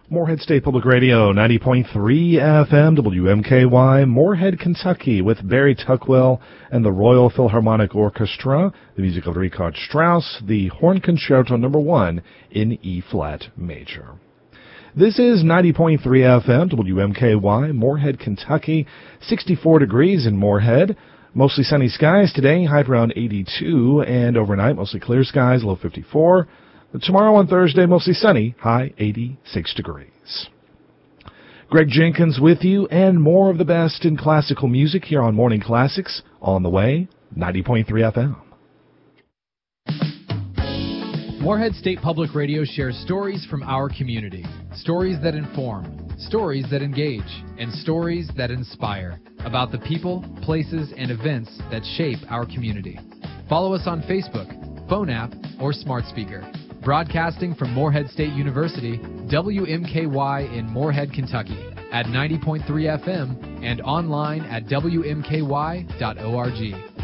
Morehead State Public Radio, 90.3 FM, WMKY, Morehead, Kentucky, with Barry Tuckwell and the Royal Philharmonic Orchestra, the music of Richard Strauss, the Horn Concerto No. 1 in E-flat major. This is 90.3 FM, WMKY, Morehead, Kentucky, 64 degrees in Morehead. Mostly sunny skies today, high around 82, and overnight mostly clear skies, low 54. Tomorrow on Thursday, mostly sunny, high 86 degrees. Greg Jenkins with you, and more of the best in classical music here on Morning Classics. On the way, 90.3 FM. Morehead State Public Radio shares stories from our community. Stories that inform, stories that engage, and stories that inspire about the people, places, and events that shape our community. Follow us on Facebook, phone app, or smart speaker. Broadcasting from Morehead State University, WMKY in Morehead, Kentucky, at 90.3 FM and online at WMKY.org.